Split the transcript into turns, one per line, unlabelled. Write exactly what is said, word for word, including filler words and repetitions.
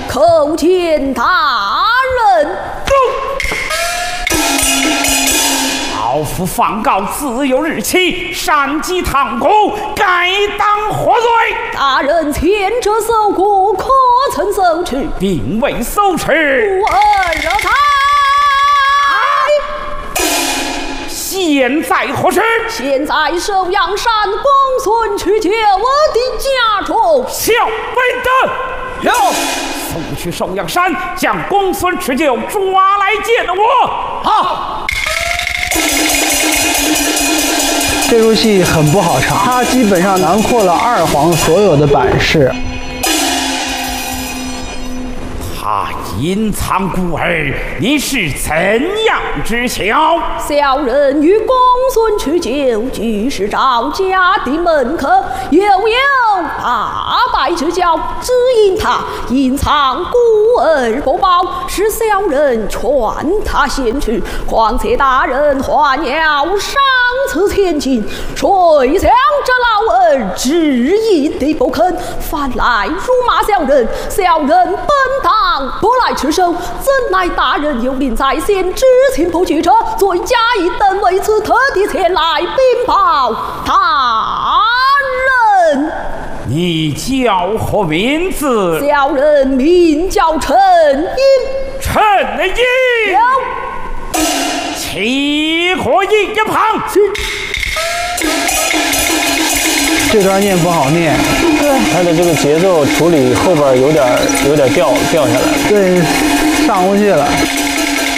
叩见大人。
老夫放告自有日期，擅击堂姑，该当何罪？
大人前者搜过，可曾搜取？
并未搜取。
无二惹才。
现在何事？
现在寿阳山公孙去救我的家中。
小辈的，
有。
速去寿阳山，将公孙持久抓来见我。
好。
这出戏很不好唱，它基本上囊括了二黄所有的版式。
他隐藏孤儿，你是怎样知晓？
小人与公孙去久俱是赵家的门客，又有八拜之交，只因他隐藏孤儿不报，是小人劝他先去。况且大人还要赏赐千金，谁想这老儿执意的不肯，反来辱骂小人，小人本当不来吃手，怎奈大人有令在先，知情不拒者，罪加一等，为此特地前来禀报大人。
你叫何名字？
小人名叫陈英。
陈英。
有。
齐火一一旁。
这段念不好念，
他的这个节奏处理后边有点有点掉掉下来了，
对，上不去了。